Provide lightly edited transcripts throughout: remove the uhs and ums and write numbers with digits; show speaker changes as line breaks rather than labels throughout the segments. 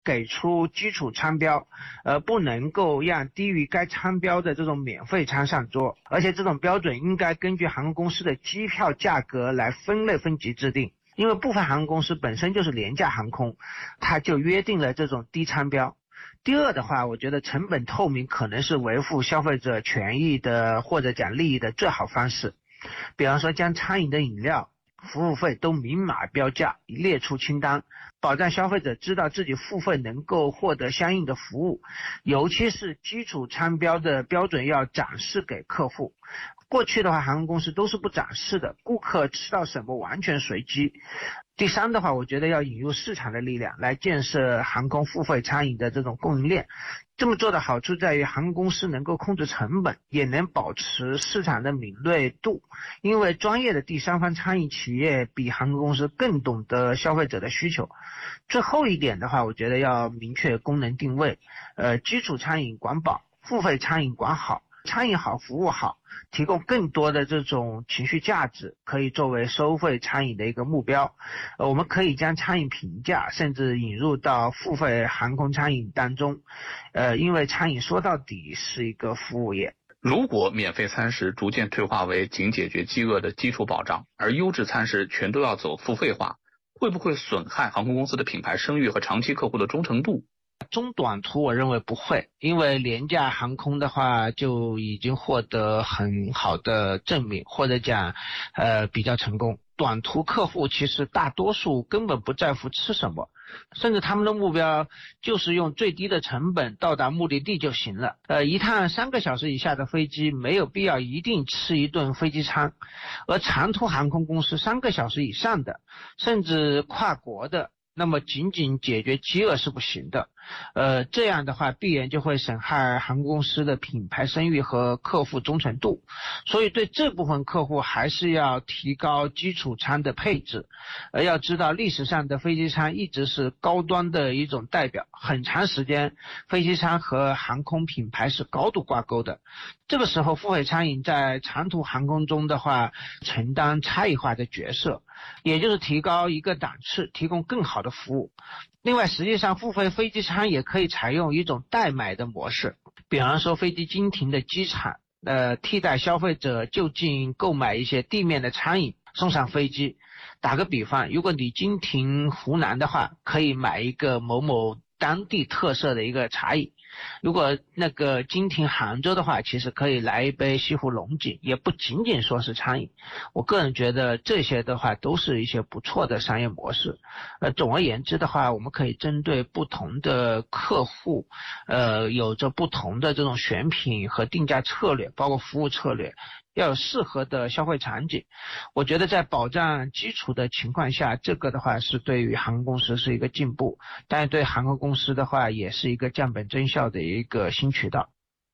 给出基础餐标，不能够让低于该餐标的这种免费餐上桌，而且这种标准应该根据航空公司的机票价格来分类分级制定。因为部分航空公司本身就是廉价航空，它就约定了这种低餐标。第二的话，我觉得成本透明可能是维护消费者权益的或者讲利益的最好方式。比方说将餐饮的饮料、服务费都明码标价，列出清单，保障消费者知道自己付费能够获得相应的服务。尤其是基础餐标的标准要展示给客户。过去的话，航空公司都是不展示的，顾客吃到什么完全随机。第三的话，我觉得要引入市场的力量来建设航空付费餐饮的这种供应链。这么做的好处在于航空公司能够控制成本，也能保持市场的敏锐度。因为专业的第三方餐饮企业比航空公司更懂得消费者的需求。最后一点的话，我觉得要明确功能定位，基础餐饮管饱，付费餐饮管好。餐饮好，服务好，提供更多的这种情绪价值，可以作为收费餐饮的一个目标。我们可以将餐饮评价甚至引入到付费航空餐饮当中，因为餐饮说到底是一个服务业。
如果免费餐食逐渐退化为仅解决饥饿的基础保障，而优质餐食全都要走付费化，会不会损害航空公司的品牌声誉和长期客户的忠诚度？
中短途我认为不会，因为廉价航空的话就已经获得很好的证明，或者讲比较成功。短途客户其实大多数根本不在乎吃什么，甚至他们的目标就是用最低的成本到达目的地就行了。一趟3个小时以下的飞机没有必要一定吃一顿飞机餐，而长途航空公司3个小时以上的，甚至跨国的，那么仅仅解决饥饿是不行的。这样的话必然就会损害航空公司的品牌声誉和客户忠诚度。所以对这部分客户还是要提高基础餐的配置。要知道历史上的飞机餐一直是高端的一种代表，很长时间飞机餐和航空品牌是高度挂钩的。这个时候付费餐饮在长途航空中的话承担差异化的角色，也就是提高一个档次，提供更好的服务。另外实际上付费飞机餐也可以采用一种代买的模式，比方说飞机经停的机场替代消费者就近购买一些地面的餐饮送上飞机。打个比方，如果你经停湖南的话，可以买一个某某当地特色的一个茶饮。如果那个经停杭州的话，其实可以来一杯西湖龙井，也不仅仅说是餐饮。我个人觉得这些的话都是一些不错的商业模式。总而言之的话，我们可以针对不同的客户，有着不同的这种选品和定价策略，包括服务策略，要有适合的消费场景。我觉得在保障基础的情况下，这个的话是对于航空公司是一个进步，但是对航空公司的话也是一个降本增效的一个新渠道。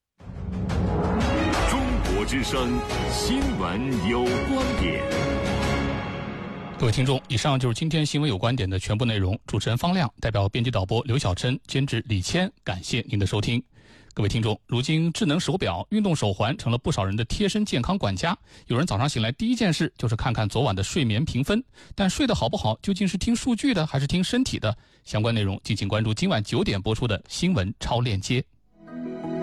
中国之声新闻有观点。
各位听众，以上就是今天新闻有观点的全部内容。主持人方亮代表编辑导播刘晓琛，监制李谦，感谢您的收听。各位听众，如今智能手表、运动手环成了不少人的贴身健康管家。有人早上醒来第一件事就是看看昨晚的睡眠评分，但睡得好不好究竟是听数据的还是听身体的？相关内容敬请关注今晚9点播出的新闻超链接。